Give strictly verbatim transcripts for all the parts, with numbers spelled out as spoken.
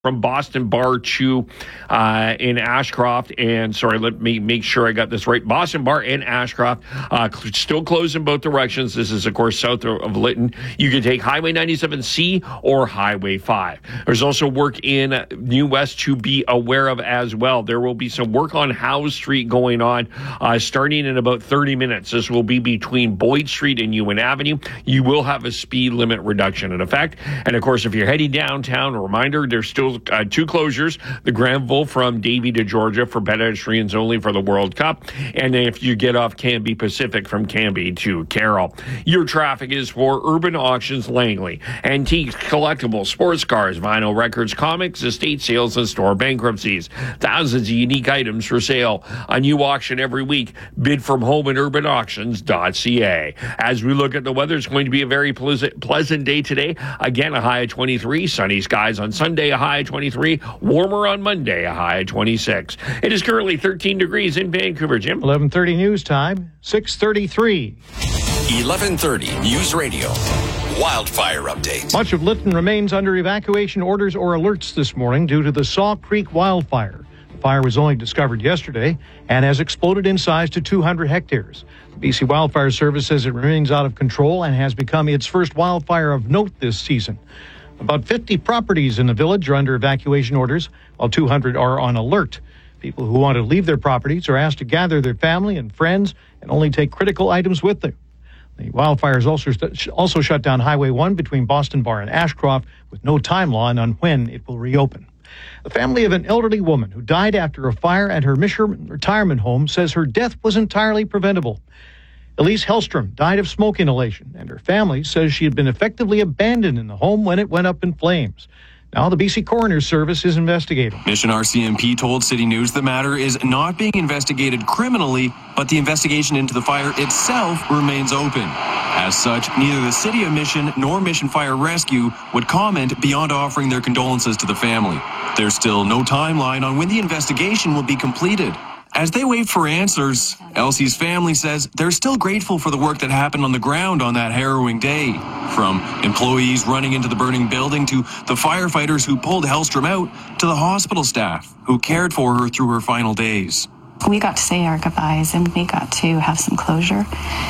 from Boston Bar to uh, in Ashcroft. And sorry, let me make sure I got this right. Boston Bar and Ashcroft uh, cl- still closed in both directions. This is, of course, south of, of Lytton. You can take Highway ninety-seven C or Highway five. There's also work in New West to be aware of as well. There will be some work on Howe Street going on uh, starting in about thirty minutes. This will be between Boyd Street and Ewan Avenue. You will have a speed limit reduction in effect. And, of course, if you're heading downtown, a reminder, there's still Uh, two closures, the Granville from Davie to Georgia for pedestrians only for the World Cup, and if you get off Canby Pacific from Canby to Carroll. Your traffic is for Urban Auctions Langley, antiques, collectibles, sports cars, vinyl records, comics, estate sales, and store bankruptcies. Thousands of unique items for sale. A new auction every week. Bid from home at urban auctions dot c a. As we look at the weather, it's going to be a very pleasant, pleasant day today. Again, a high of twenty-three, sunny skies on Sunday, a high twenty-three, warmer on Monday, a high of twenty-six. It is currently thirteen degrees in Vancouver, Jim. eleven thirty news time, six thirty-three. eleven thirty News Radio. Wildfire update. Much of Lytton remains under evacuation orders or alerts this morning due to the Saw Creek wildfire. The fire was only discovered yesterday and has exploded in size to two hundred hectares. The B C Wildfire Service says it remains out of control and has become its first wildfire of note this season. About fifty properties in the village are under evacuation orders, while two hundred are on alert. People who want to leave their properties are asked to gather their family and friends and only take critical items with them. The wildfires also, also shut down Highway one between Boston Bar and Ashcroft with no timeline on when it will reopen. The family of an elderly woman who died after a fire at her Mission retirement home says her death was entirely preventable. Elise Hellstrom died of smoke inhalation, and her family says she had been effectively abandoned in the home when it went up in flames. Now the B C Coroner's Service is investigating. Mission R C M P told City News the matter is not being investigated criminally, but the investigation into the fire itself remains open. As such, neither the City of Mission nor Mission Fire Rescue would comment beyond offering their condolences to the family. There's still no timeline on when the investigation will be completed. As they wait for answers, Elsie's family says they're still grateful for the work that happened on the ground on that harrowing day. From employees running into the burning building to the firefighters who pulled Hellstrom out to the hospital staff who cared for her through her final days. We got to say our goodbyes and we got to have some closure,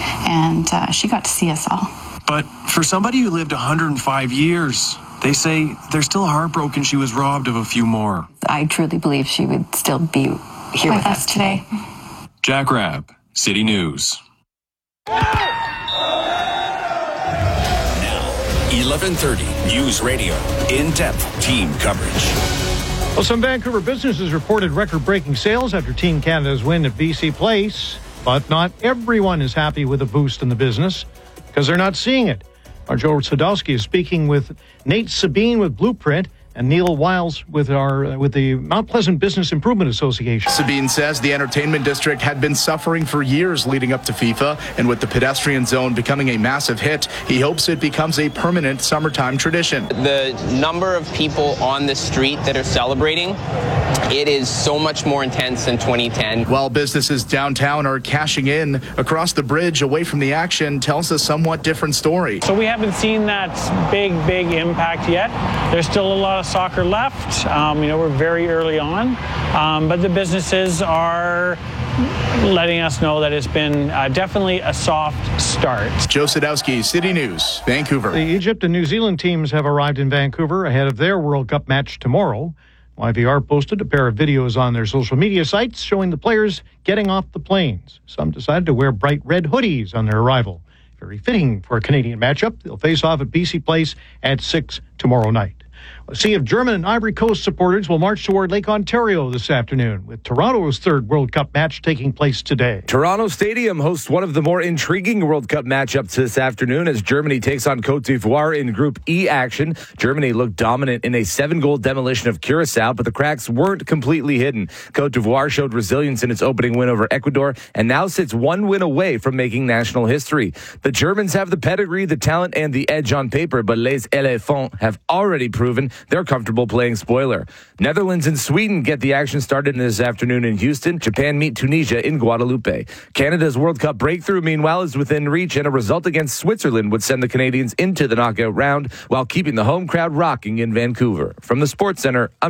and uh, she got to see us all. But for somebody who lived one hundred five years, they say they're still heartbroken she was robbed of a few more. I truly believe she would still be here with, with us today. Jack Rabb, City News. Now, eleven thirty News Radio. In-depth team coverage. Well, some Vancouver businesses reported record-breaking sales after Team Canada's win at B C Place, but not everyone is happy with the boost in the business because they're not seeing it. Our Joe Sadowski is speaking with Nate Sabine with Blueprint and Neil Wiles with our uh, with the Mount Pleasant Business Improvement Association. Sabine says the entertainment district had been suffering for years leading up to FIFA, and with the pedestrian zone becoming a massive hit, he hopes it becomes a permanent summertime tradition. The number of people on the street that are celebrating, it is so much more intense than twenty ten. While businesses downtown are cashing in, across the bridge away from the action tells a somewhat different story. So we haven't seen that big, big impact yet. There's still a lot of soccer left. Um, you know, we're very early on, um, but the businesses are letting us know that it's been uh, definitely a soft start. Joe Sadowski, City News, Vancouver. The Egypt and New Zealand teams have arrived in Vancouver ahead of their World Cup match tomorrow. Y V R posted a pair of videos on their social media sites showing the players getting off the planes. Some decided to wear bright red hoodies on their arrival. Very fitting for a Canadian matchup. They'll face off at B C Place at six tomorrow night. A sea of German and Ivory Coast supporters will march toward Lake Ontario this afternoon, with Toronto's third World Cup match taking place today. Toronto Stadium hosts one of the more intriguing World Cup matchups this afternoon as Germany takes on Côte d'Ivoire in Group E action. Germany looked dominant in a seven-goal demolition of Curaçao, but the cracks weren't completely hidden. Côte d'Ivoire showed resilience in its opening win over Ecuador and now sits one win away from making national history. The Germans have the pedigree, the talent, and the edge on paper, but Les Éléphants have already proven they're comfortable playing spoiler. Netherlands and Sweden get the action started this afternoon in Houston. Japan meet Tunisia in Guadalupe. Canada's World Cup breakthrough, meanwhile, is within reach, and a result against Switzerland would send the Canadians into the knockout round while keeping the home crowd rocking in Vancouver. From the Sports Center, I'm